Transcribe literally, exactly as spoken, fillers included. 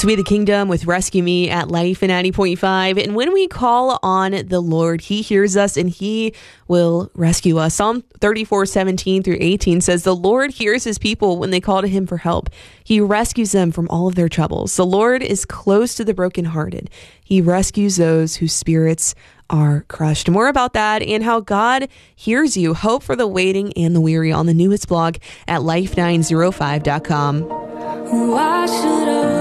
We the Kingdom with Rescue Me at Life in ninety point five. And when we call on the Lord, he hears us and he will rescue us. Psalm thirty-four, seventeen through eighteen says, the Lord hears his people when they call to him for help. He rescues them from all of their troubles. The Lord is close to the brokenhearted. He rescues those whose spirits are crushed. More about that and how God hears you. Hope for the waiting and the weary on the newest blog at life nine oh five dot com. Why should I